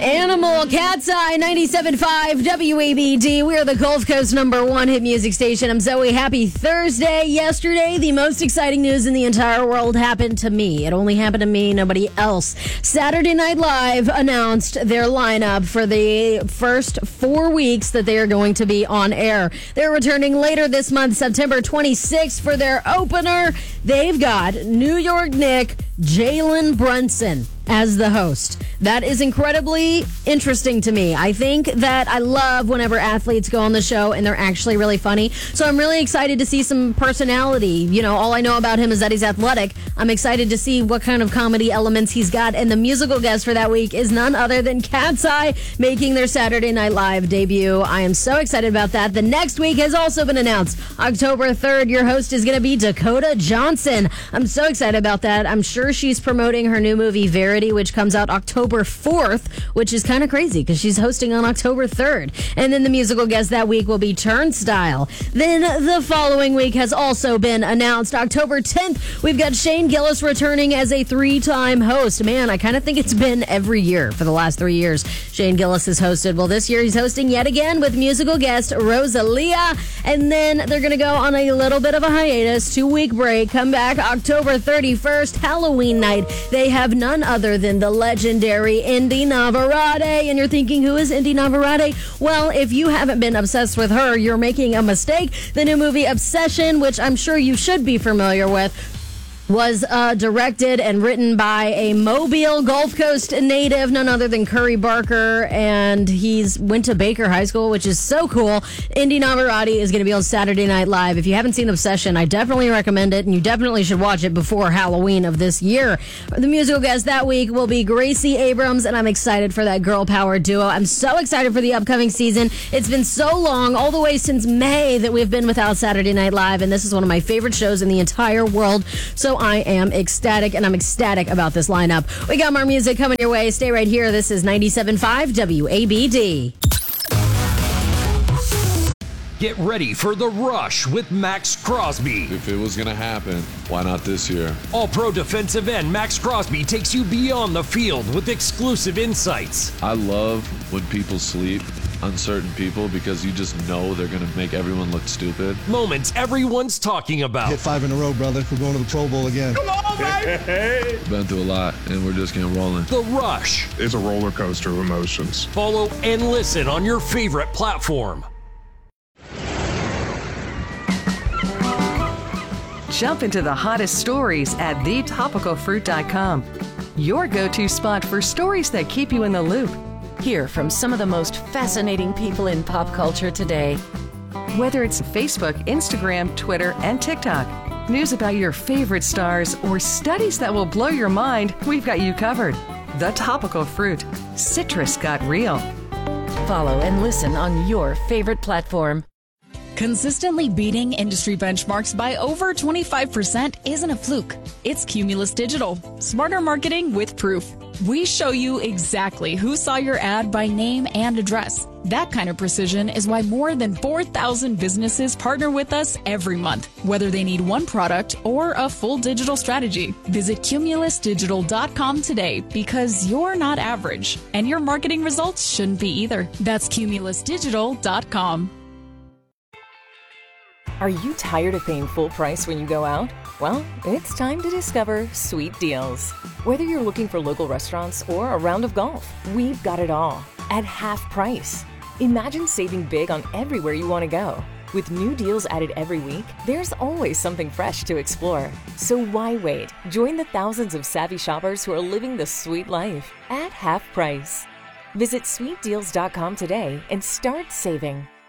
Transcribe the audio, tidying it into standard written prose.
Animal, Cat's Eye, 97.5 WABD. We are the Gulf Coast #1 hit music station. I'm Zoe. Happy Thursday. Yesterday, the most exciting news in the entire world happened to me. It only happened to me, nobody else. Saturday Night Live announced their lineup for the first 4 weeks that they are going to be on air. They're returning later this month, September 26th, for their opener. They've got New York Nick, Jalen Brunson as the host. That is incredibly interesting to me. I think that I love whenever athletes go on the show and they're actually really funny. So I'm really excited to see some personality. You know, all I know about him is that he's athletic. I'm excited to see what kind of comedy elements he's got. And the musical guest for that week is none other than Cat's Eye, making their Saturday Night Live debut. I am so excited about that. The next week has also been announced. October 3rd, your host is going to be Dakota Johnson. I'm so excited about that. I'm sure she's promoting her new movie, Verity, which comes out October 4th, which is kind of crazy because she's hosting on October 3rd. And then the musical guest that week will be Turnstile. Then the following week has also been announced. October 10th, we've got Shane Gillis returning as a 3-time host. Man, I kind of think it's been every year for the last 3 years Shane Gillis has hosted. Well, this year he's hosting yet again with musical guest Rosalia. And then they're going to go on a little bit of a hiatus, 2-week break, come back October 31st, Halloween night. They have none other than the legendary Indy Navarrete. And you're thinking, who is Indy Navarrete? Well, if you haven't been obsessed with her, you're making a mistake. The new movie Obsession, which I'm sure you should be familiar with, was directed and written by a Mobile Gulf Coast native, none other than Curry Barker, and he's went to Baker High School, which is so cool. Indy Navarrete is going to be on Saturday Night Live. If you haven't seen Obsession, I definitely recommend it, and you definitely should watch it before Halloween of this year. The musical guest that week will be Gracie Abrams, and I'm excited for that girl power duo. I'm so excited for the upcoming season. It's been so long, all the way since May, that we've been without Saturday Night Live, and this is one of my favorite shows in the entire world, so I am ecstatic, and I'm ecstatic about this lineup. We got more music coming your way. Stay right here. This is 97.5 WABD. Get ready for The Rush with Max Crosby. If it was going to happen, why not this year? All-pro defensive end Max Crosby takes you beyond the field with exclusive insights. I love when people sleep on certain people because you just know they're going to make everyone look stupid. Moments everyone's talking about. Hit 5 in a row, brother. We're going to the Pro Bowl again. Come on, baby! Been through a lot, and we're just getting rolling. The Rush. It's a roller coaster of emotions. Follow and listen on your favorite platform. Jump into the hottest stories at thetopicalfruit.com. Your go-to spot for stories that keep you in the loop. Hear from some of the most fascinating people in pop culture today. Whether it's Facebook, Instagram, Twitter, and TikTok, news about your favorite stars, or studies that will blow your mind, we've got you covered. The Topical Fruit. Citrus got real. Follow and listen on your favorite platform. Consistently beating industry benchmarks by over 25% isn't a fluke. It's Cumulus Digital. Smarter marketing with proof. We show you exactly who saw your ad by name and address. That kind of precision is why more than 4,000 businesses partner with us every month, whether they need one product or a full digital strategy. Visit cumulusdigital.com today because you're not average, and your marketing results shouldn't be either. That's cumulusdigital.com. Are you tired of paying full price when you go out? Well, it's time to discover Sweet Deals. Whether you're looking for local restaurants or a round of golf, we've got it all at half price. Imagine saving big on everywhere you want to go. With new deals added every week, there's always something fresh to explore. So why wait? Join the thousands of savvy shoppers who are living the sweet life at half price. Visit sweetdeals.com today and start saving.